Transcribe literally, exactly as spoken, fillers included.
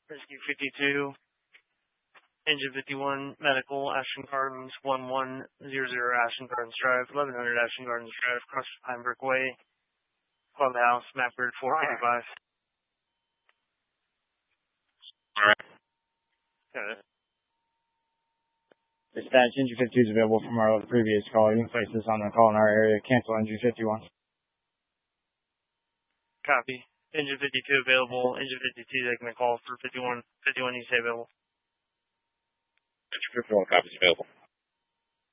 Rescue fifty-two, Engine fifty-one, Medical, Ashton Gardens, one one zero zero Ashton Gardens Drive, eleven hundred Ashton Gardens Drive, across Pine Brook Way, Clubhouse, Mapbird four fifty-five. Alright. Got it. Dispatch, Engine fifty-two is available from our previous call. You can place this on the call in our area. Cancel Engine fifty-one. Copy. Engine fifty-two available. Engine fifty-two taking the call for fifty-one. fifty-one you say available. Engine fifty-one copies available.